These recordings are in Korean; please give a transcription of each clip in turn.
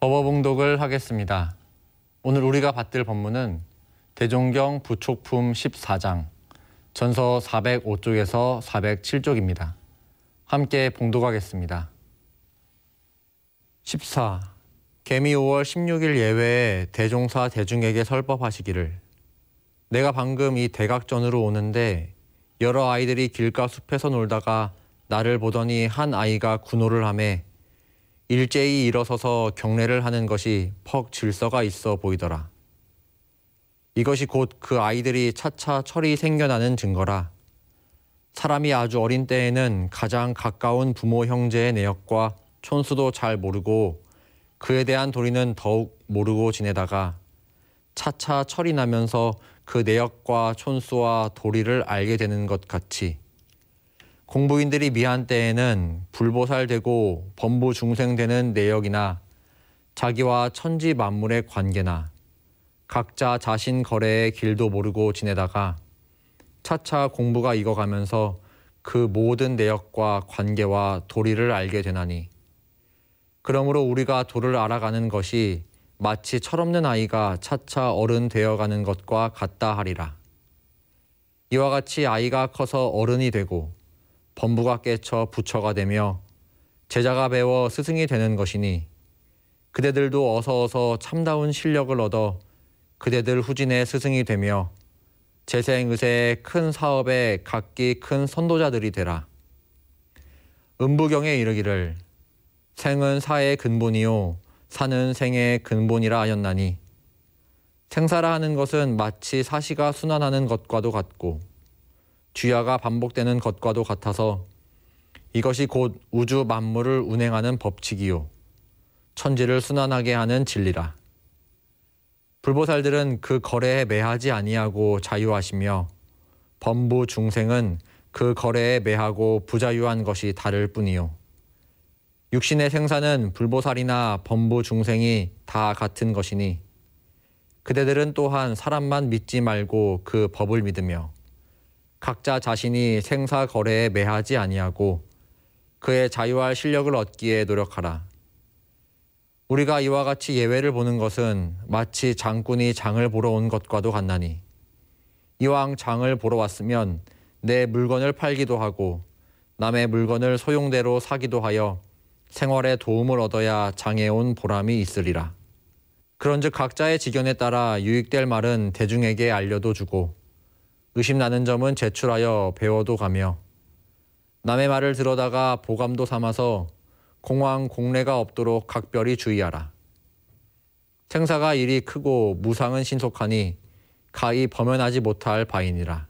법어봉독을 하겠습니다. 오늘 우리가 받들 법문은 대종경 부촉품 14장, 전서 405쪽에서 407쪽입니다. 함께 봉독하겠습니다. 14. 개미 5월 16일 예외에 대종사 대중에게 설법하시기를 내가 방금 이 대각전으로 오는데 여러 아이들이 길가 숲에서 놀다가 나를 보더니 한 아이가 군호를 하매 일제히 일어서서 경례를 하는 것이 퍽 질서가 있어 보이더라. 이것이 곧 그 아이들이 차차 철이 생겨나는 증거라. 사람이 아주 어린 때에는 가장 가까운 부모 형제의 내역과 촌수도 잘 모르고 그에 대한 도리는 더욱 모르고 지내다가 차차 철이 나면서 그 내역과 촌수와 도리를 알게 되는 것 같이 공부인들이 미한 때에는 불보살되고 범부중생되는 내역이나 자기와 천지 만물의 관계나 각자 자신 거래의 길도 모르고 지내다가 차차 공부가 익어가면서 그 모든 내역과 관계와 도리를 알게 되나니 그러므로 우리가 도를 알아가는 것이 마치 철없는 아이가 차차 어른 되어가는 것과 같다 하리라. 이와 같이 아이가 커서 어른이 되고 범부가 깨쳐 부처가 되며 제자가 배워 스승이 되는 것이니 그대들도 어서 참다운 실력을 얻어 그대들 후진의 스승이 되며 재생의세의 큰 사업에 각기 큰 선도자들이 되라. 음부경에 이르기를 생은 사의 근본이요 사는 생의 근본이라 하였나니 생사라 하는 것은 마치 사시가 순환하는 것과도 같고 주야가 반복되는 것과도 같아서 이것이 곧 우주 만물을 운행하는 법칙이요 천지를 순환하게 하는 진리라. 불보살들은 그 거래에 매하지 아니하고 자유하시며 범부 중생은 그 거래에 매하고 부자유한 것이 다를 뿐이요 육신의 생사는 불보살이나 범부 중생이 다 같은 것이니 그대들은 또한 사람만 믿지 말고 그 법을 믿으며 각자 자신이 생사 거래에 매하지 아니하고 그의 자유할 실력을 얻기에 노력하라. 우리가 이와 같이 예외를 보는 것은 마치 장꾼이 장을 보러 온 것과도 같나니 이왕 장을 보러 왔으면 내 물건을 팔기도 하고 남의 물건을 소용대로 사기도 하여 생활에 도움을 얻어야 장에 온 보람이 있으리라. 그런즉 각자의 지견에 따라 유익될 말은 대중에게 알려도 주고 의심나는 점은 제출하여 배워도 가며 남의 말을 들어다가 보감도 삼아서 공황 공례가 없도록 각별히 주의하라. 생사가 일이 크고 무상은 신속하니 가히 범연하지 못할 바이니라.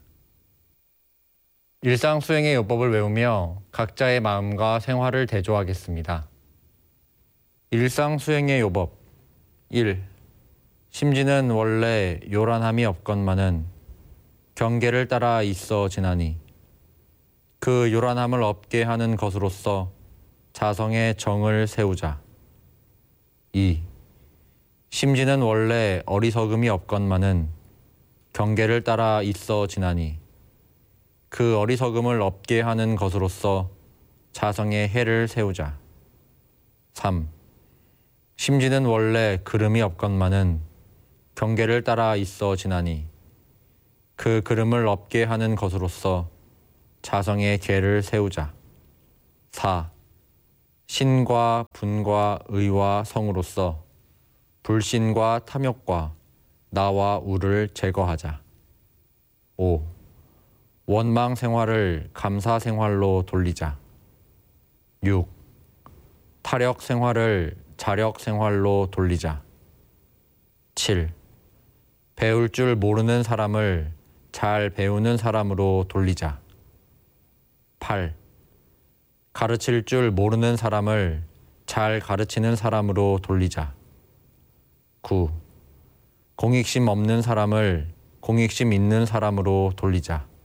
일상 수행의 요법을 외우며 각자의 마음과 생활을 대조하겠습니다. 일상 수행의 요법 1. 심지는 원래 요란함이 없건만은 경계를 따라 있어 지나니 그 요란함을 없게 하는 것으로서 자성의 정을 세우자. 2. 심지는 원래 어리석음이 없건만은 경계를 따라 있어 지나니 그 어리석음을 없게 하는 것으로서 자성의 해를 세우자. 3. 심지는 원래 그름이 없건만은 경계를 따라 있어 지나니 그 그름을 없게 하는 것으로서 자성의 계를 세우자. 4. 신과 분과 의와 성으로서 불신과 탐욕과 나와 우를 제거하자. 5. 원망 생활을 감사 생활로 돌리자. 6. 타력 생활을 자력 생활로 돌리자. 7. 배울 줄 모르는 사람을 잘 배우는 사람으로 돌리자. 8. 가르칠 줄 모르는 사람을 잘 가르치는 사람으로 돌리자. 9. 공익심 없는 사람을 공익심 있는 사람으로 돌리자.